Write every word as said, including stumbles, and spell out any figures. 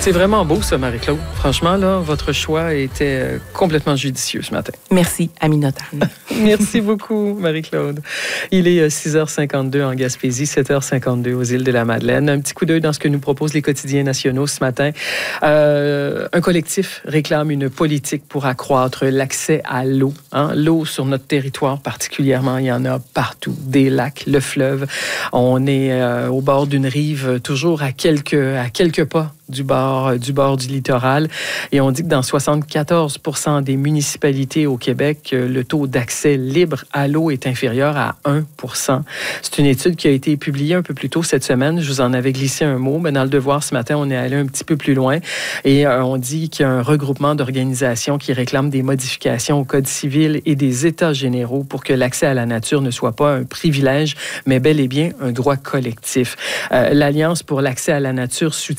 C'est vraiment beau, ça, Marie-Claude. Franchement, là, votre choix était complètement judicieux ce matin. Merci, Aminata. Merci beaucoup, Marie-Claude. Il est six heures cinquante-deux en Gaspésie, sept heures cinquante-deux aux îles de la Madeleine. Un petit coup d'œil dans ce que nous proposent les quotidiens nationaux ce matin. Euh, un collectif réclame une politique pour accroître l'accès à l'eau. Hein? L'eau sur notre territoire particulièrement, il y en a partout. Des lacs, le fleuve. On est euh, au bord d'une rive, toujours à quelques, à quelques pas du bord, du bord du littoral. Et on dit que dans soixante-quatorze pour cent des municipalités au Québec, le taux d'accès libre à l'eau est inférieur à un pour cent. C'est une étude qui a été publiée un peu plus tôt cette semaine. Je vous en avais glissé un mot, mais dans le Devoir ce matin, on est allé un petit peu plus loin. Et euh, on dit qu'il y a un regroupement d'organisations qui réclament des modifications au Code civil et des États généraux pour que l'accès à la nature ne soit pas un privilège, mais bel et bien un droit collectif. Euh, L'Alliance pour l'accès à la nature soutient